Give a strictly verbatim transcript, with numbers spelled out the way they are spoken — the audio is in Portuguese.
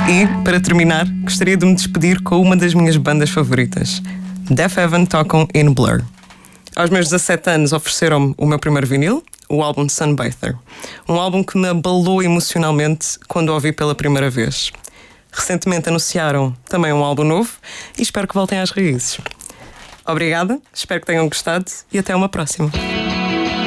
E, para terminar, gostaria de me despedir com uma das minhas bandas favoritas. Deaf Heaven tocam In Blur. Aos meus dezassete anos ofereceram-me o meu primeiro vinil, o álbum Sunbather. Um álbum que me abalou emocionalmente quando o ouvi pela primeira vez. Recentemente anunciaram também um álbum novo e espero que voltem às raízes. Obrigada, espero que tenham gostado e até uma próxima.